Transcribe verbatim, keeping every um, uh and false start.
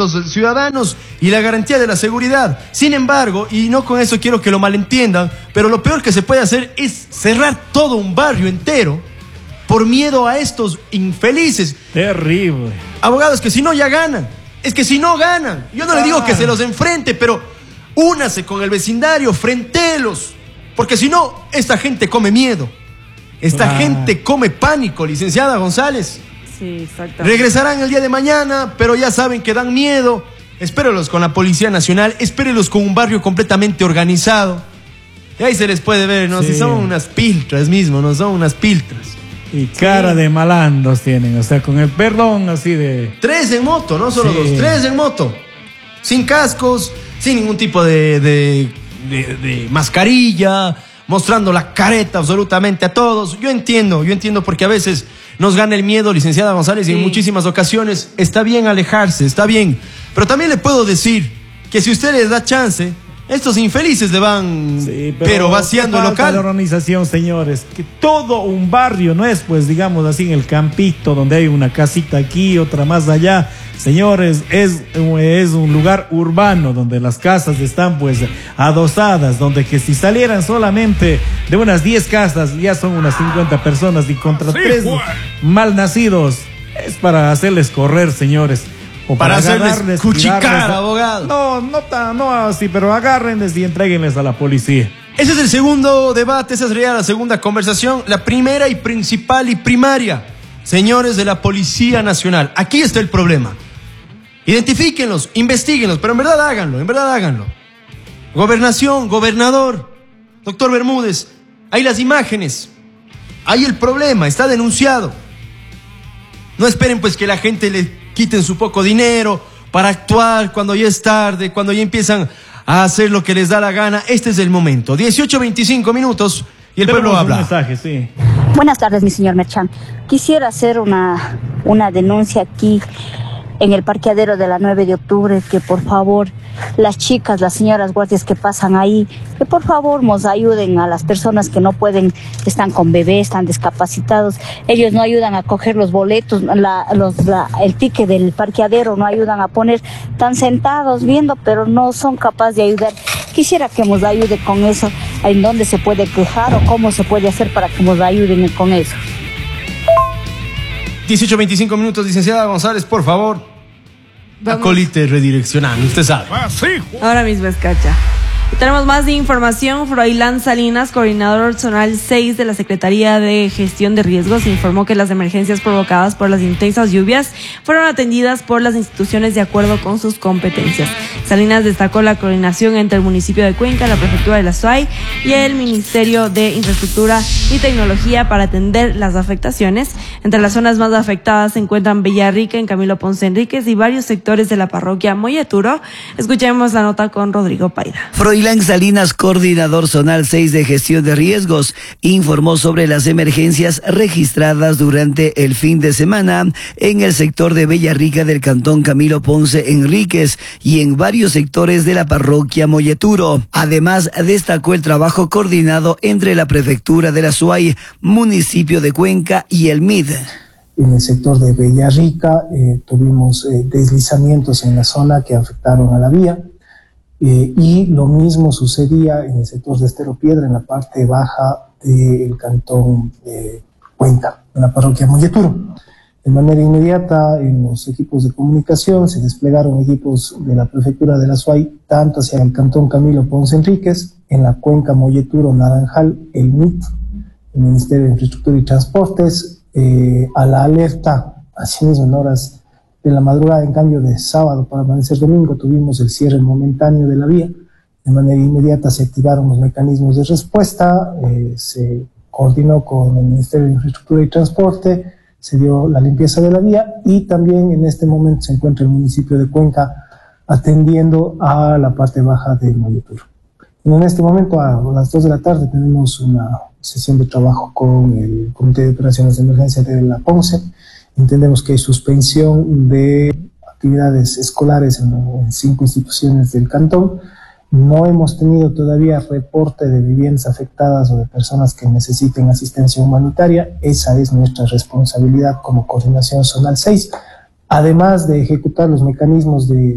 los ciudadanos y la garantía de la seguridad. Sin embargo, y no con eso quiero que lo malentiendan, pero lo peor que se puede hacer es cerrar todo un barrio entero por miedo a estos infelices. Terrible. Abogados, que si no ya ganan. Es que si no ganan, yo no ah. le digo que se los enfrente, pero únase con el vecindario, frentelos. Porque si no, esta gente come miedo. Esta ah. gente come pánico, licenciada González. Sí, exactamente. Regresarán el día de mañana, pero ya saben que dan miedo. Espérelos con la Policía Nacional, espérelos con un barrio completamente organizado. Y ahí se les puede ver, ¿no? Sí. Si son unas piltras mismo, no son unas piltras. Y cara sí. de malandros tienen, o sea, con el perdón así de... Tres en moto, no solo sí. dos, tres en moto. Sin cascos, sin ningún tipo de, de, de, de mascarilla, mostrando la careta absolutamente a todos. Yo entiendo, yo entiendo porque a veces nos gana el miedo, licenciada González, sí. y en muchísimas ocasiones está bien alejarse, está bien. Pero también le puedo decir que si usted les da chance... Estos infelices le van, sí, pero, pero vaciando el local. La organización, señores, que todo un barrio no es, pues, digamos así, en el campito, donde hay una casita aquí, otra más allá. Señores, es, es un lugar urbano, donde las casas están, pues, adosadas, donde que si salieran solamente de unas diez casas, ya son unas cincuenta personas, y contra sí, tres pues. malnacidos, es para hacerles correr, señores. O para, para hacerles cuchicar, abogado. No, no, no así, pero agárrenles y entréguenles a la policía. Ese es el segundo debate, esa sería la segunda conversación. La primera y principal y primaria, señores de la Policía Nacional. Aquí está el problema. Identifíquenlos, investiguenlos, pero en verdad háganlo, en verdad háganlo. Gobernación, gobernador, doctor Bermúdez, hay las imágenes. Hay el problema, está denunciado. No esperen pues que la gente le quiten su poco dinero para actuar cuando ya es tarde, cuando ya empiezan a hacer lo que les da la gana. Este es el momento. dieciocho veinticinco minutos y el pueblo habla. Un mensaje, sí. Buenas tardes, mi señor Merchan. Quisiera hacer una, una denuncia aquí en el parqueadero de la nueve de octubre, que por favor las chicas, las señoras guardias que pasan ahí, que por favor nos ayuden a las personas que no pueden, están con bebés, están discapacitados. Ellos no ayudan a coger los boletos, la, los, la, el ticket del parqueadero, no ayudan a poner, están sentados viendo, pero no son capaces de ayudar. Quisiera que nos ayude con eso, en dónde se puede quejar o cómo se puede hacer para que nos ayuden con eso. dieciocho veinticinco minutos, licenciada González, por favor. Vamos. Acolite redireccionando, usted sabe. Ahora mismo es cacha. Y tenemos más de información. Froilán Salinas, coordinador zonal seis de la Secretaría de Gestión de Riesgos, informó que las emergencias provocadas por las intensas lluvias fueron atendidas por las instituciones de acuerdo con sus competencias. Salinas destacó la coordinación entre el municipio de Cuenca, la prefectura de la SUAY y el Ministerio de Infraestructura y Tecnología para atender las afectaciones. Entre las zonas más afectadas se encuentran Villarrica, en Camilo Ponce Enríquez, y varios sectores de la parroquia Moyeturo. Escuchemos la nota con Rodrigo Paida. Froilán Salinas, coordinador zonal seis de gestión de riesgos, informó sobre las emergencias registradas durante el fin de semana en el sector de Villarrica del cantón Camilo Ponce Enríquez y en varios sectores de la parroquia Moyeturo. Además, destacó el trabajo coordinado entre la prefectura de la SUAY, municipio de Cuenca y el M I D. En el sector de Villarrica eh, tuvimos eh, deslizamientos en la zona que afectaron a la vía. Eh, y lo mismo sucedía en el sector de Estero Piedra, en la parte baja del cantón de Cuenca, en la parroquia Moyeturo. De manera inmediata, en los equipos de comunicación se desplegaron equipos de la prefectura de la SUAY, tanto hacia el cantón Camilo Ponce Enríquez, en la cuenca Moyeturo Naranjal, el M I T, el Ministerio de Infraestructura y Transportes, eh, a la alerta, asimismo en horas de la madrugada, en cambio de sábado para amanecer domingo, tuvimos el cierre momentáneo de la vía. De manera inmediata se activaron los mecanismos de respuesta, eh, se coordinó con el Ministerio de Infraestructura y Transporte, se dio la limpieza de la vía y también en este momento se encuentra el municipio de Cuenca atendiendo a la parte baja de Moyeturo. En este momento, a las dos de la tarde, tenemos una sesión de trabajo con el Comité de Operaciones de Emergencia de la Ponce. Entendemos que hay suspensión de actividades escolares en, en cinco instituciones del cantón. No hemos tenido todavía reporte de viviendas afectadas o de personas que necesiten asistencia humanitaria. Esa es nuestra responsabilidad como Coordinación Zonal seis, además de ejecutar los mecanismos de